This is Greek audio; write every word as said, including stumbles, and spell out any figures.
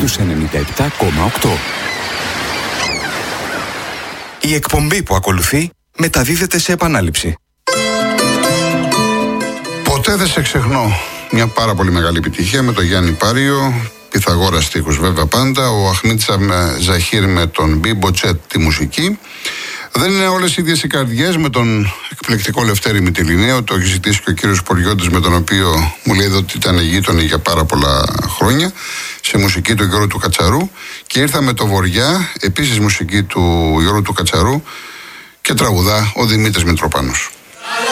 στους ενενήντα επτά κόμμα οκτώ. Η εκπομπή που ακολουθεί μεταδίδεται σε επανάληψη. Ποτέ δεν σε ξεχνώ. Μια πάρα πολύ μεγάλη επιτυχία με τον Γιάννη Πάριο. Πυθαγόρας στίχους βέβαια πάντα. Ο Αχνίτσα Ζαχίρ με τον Μπίμπο Τσέτ τη μουσική. Δεν είναι όλες οι ίδιες οι καρδιές με τον εκπληκτικό Λευτέρη Μητυλινέο. Το έχει ζητήσει και ο κύριος Ποριώτης, με τον οποίο μου λέει ότι ήταν γείτονοι για πάρα πολλά χρόνια. Σε μουσική του Γιώργου του Κατσαρού. Και ήρθα με το Βοριά, επίσης μουσική του Γιώργου του Κατσαρού. Και τραγουδά ο Δημήτρης Μητροπάνος.